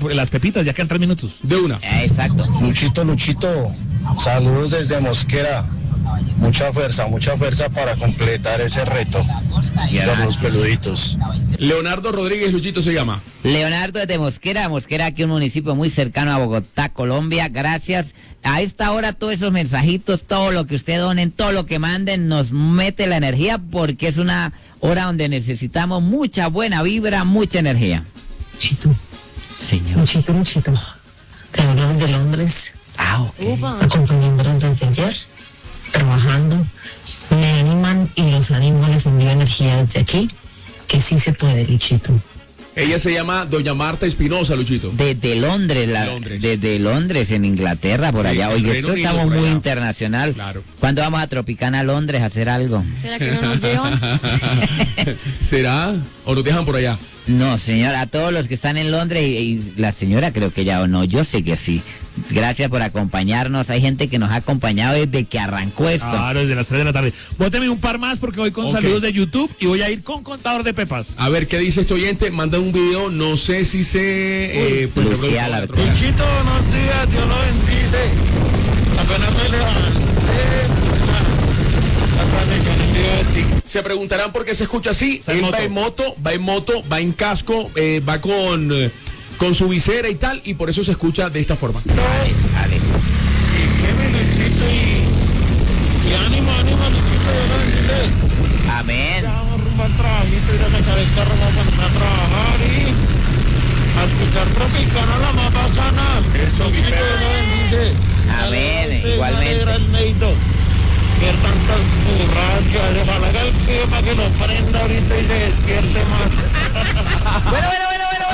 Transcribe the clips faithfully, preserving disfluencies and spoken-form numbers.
las pepitas, ya quedan tres minutos. De una. Eh, exacto. Luchito, Luchito, saludos desde Mosquera. Mucha fuerza, mucha fuerza para completar ese reto de los peluditos. Leonardo Rodríguez Luchito se llama. Leonardo de Mosquera, Mosquera aquí un municipio muy cercano a Bogotá, Colombia. Gracias. A esta hora todos esos mensajitos, todo lo que usted donen, todo lo que manden nos mete la energía porque es una hora donde necesitamos mucha buena vibra, mucha energía. Luchito, Señor. Luchito, Luchito, te hablamos de Londres, Ah, ok. acompañándonos desde ayer, trabajando, me animan y los ánimos les envío energía desde aquí, que sí se puede, Luchito. Ella se llama Doña Marta Espinosa, Luchito. Desde Londres, la, Londres. desde Londres, en Inglaterra, por Sí, allá. en Oye, Reino esto Unido, estamos por muy allá. internacional. Claro. ¿Cuándo vamos a Tropicana, Londres, a hacer algo? ¿Será que no nos llevan? ¿Será? ¿O nos dejan por allá? No, señora, a todos los que están en Londres y, y la señora creo que ya o no, yo sé que sí. Gracias por acompañarnos. Hay gente que nos ha acompañado desde que arrancó esto. Claro, desde las tres de la tarde. Bóteme un par más porque voy con Ok. saludos de YouTube y voy a ir con contador de pepas. A ver, ¿qué dice este oyente? Manda un video, no sé si se... Eh, pues, Lucía de la- pronto- Luchito, buenos días, Dios lo bendice. Apenas me levanté. Se preguntarán por qué se escucha así. Está en Él moto. va en moto, va en moto, va en casco, eh, va con, eh, con su visera y tal, y por eso se escucha de esta forma. Alex, Alex. Y qué me Luchito y, y ánimo, ánimo, Luchito, Dios lo bendice. Amén. Ya vamos rumbo al trabajito, ir a sacar el carro, vamos a ponerme a trabajar y a escuchar Tropicana, la más bacana. Eso, mi Luchito, perro. Dios lo bendice. Amén, Dale, usted, igualmente. me alegra el neito. Que tantas burras que hace, ojalá que el tío para que lo prenda ahorita y se despierte más. Bueno, bueno, bueno, bueno,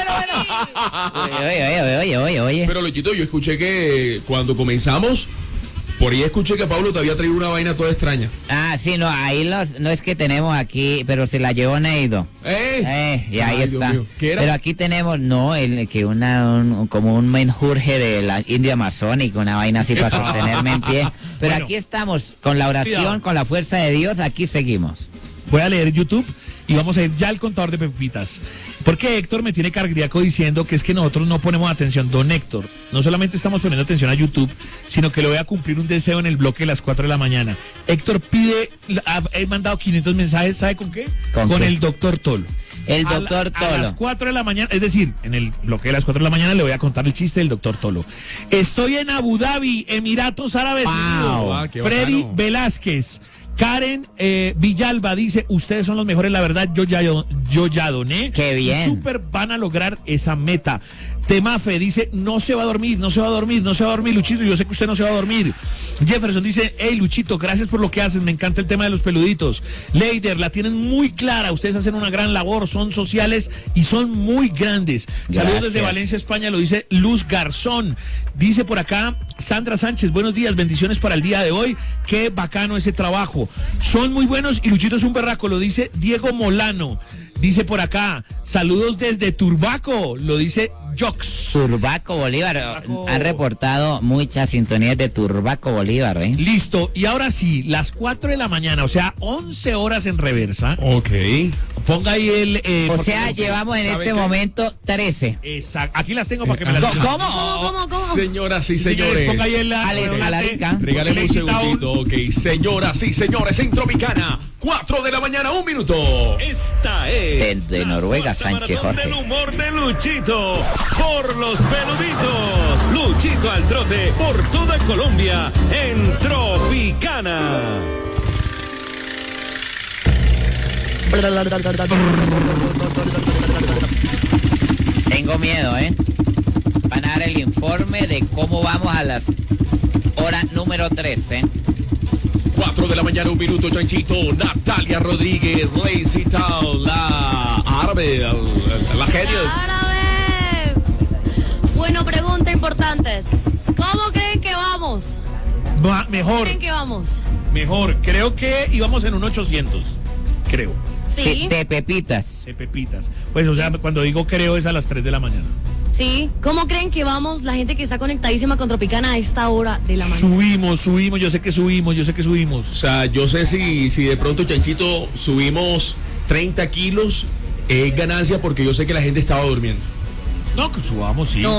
bueno, bueno. Oye, oye, oye, oye, oye, oye. Pero, Luchito, yo escuché que cuando comenzamos, por ahí escuché que Pablo te había traído una vaina toda extraña. Ah, sí, no, ahí los, no es que tenemos aquí, pero se la llevó Neido. ¡Eh! Eh, y ahí Ay, Dios está. mío. ¿Qué era? Pero aquí tenemos, no, el que una, un- como un menjurje de la India amazónica, una vaina así para sostenerme en pie. Pero Bueno. aquí estamos, con la oración, Cuidado. con la fuerza de Dios, aquí seguimos. Voy a leer YouTube y vamos a ir ya al contador de pepitas. Porque Héctor me tiene cardíaco diciendo que es que nosotros no ponemos atención. Don Héctor, no solamente estamos poniendo atención a YouTube, sino que le voy a cumplir un deseo en el bloque de las cuatro de la mañana. Héctor pide, ha, he mandado quinientos mensajes, ¿sabe con qué? ¿Con qué? el doctor Tolo. El A la- doctor A las Tolo. cuatro de la mañana, es decir, en el bloque de las cuatro de la mañana le voy a contar el chiste del doctor Tolo. Estoy en Abu Dhabi, Emiratos Árabes Wow. Unidos. Ah, qué Freddy bacano. Velázquez. Karen eh, Villalba dice, ustedes son los mejores, la verdad, yo ya, yo, yo ya doné. Qué bien. Súper van a lograr esa meta. Temafe dice, no se va a dormir, no se va a dormir, no se va a dormir, Luchito, yo sé que usted no se va a dormir. Jefferson dice, hey, Luchito, gracias por lo que haces, me encanta el tema de los peluditos. Leider, la tienen muy clara, ustedes hacen una gran labor, son sociales y son muy grandes. Saludos Gracias. desde Valencia, España, lo dice Luz Garzón. Dice por acá Sandra Sánchez, buenos días, bendiciones para el día de hoy. Qué bacano ese trabajo. Son muy buenos y Luchito es un berraco, lo dice Diego Molano. Dice por acá, saludos desde Turbaco, lo dice Jox. Turbaco Bolívar. Turbaco. Han reportado muchas sintonías de Turbaco Bolívar, ¿eh? Listo, y ahora sí, las cuatro de la mañana, o sea, once horas en reversa. Ok. Ponga ahí el... eh, O porque sea, no sé, llevamos en ¿sabe este qué? momento trece. Exacto, aquí las tengo para que me las ¿Cómo? digan. ¿Cómo? ¿Cómo, cómo, cómo? Señoras y Señores, señores. ponga ahí el... Alex el- Alarica. Regáleme un porque le quita segundito, ok. Señoras y señores, en Tropicana, cuatro de la mañana, un minuto. Esta es Desde la Noruega, cuarta Sánchez maratón Jorge. del humor de Luchito por los peluditos. Luchito al trote por toda Colombia en Tropicana. Tengo miedo, ¿eh? Van a dar el informe de cómo vamos a las horas número trece. cuatro de la mañana, un minuto, Chanchito. Natalia Rodríguez, Lazy Town, la árabe, la, la genios. ¡Árabes! Bueno, pregunta importante. ¿Cómo creen que vamos? Ma- mejor, ¿Cómo creen que vamos? mejor. Creo que íbamos en un ochocientos. Creo. Sí, De pepitas. De pepitas. Pues, o sea, cuando digo creo es a las tres de la mañana. sí. ¿Cómo creen que vamos la gente que está conectadísima con Tropicana a esta hora de la mañana? Subimos, subimos, yo sé que subimos, yo sé que O subimos. sea, yo sé si, si de pronto, Chanchito, subimos treinta kilos, es ganancia porque yo sé que la gente estaba durmiendo. No, que subamos, sí. No.